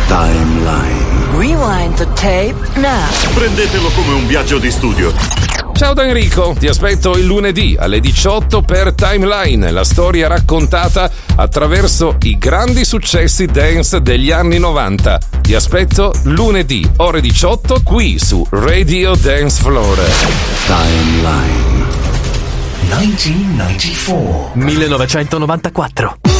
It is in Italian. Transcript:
Timeline. Rewind the tape now. Prendetelo come un viaggio di studio. Ciao da Enrico, ti aspetto il lunedì alle 18 per Timeline, la storia raccontata attraverso i grandi successi dance degli anni 90. Ti aspetto lunedì, ore 18, qui su Radio Dance Floor. Timeline. 1994.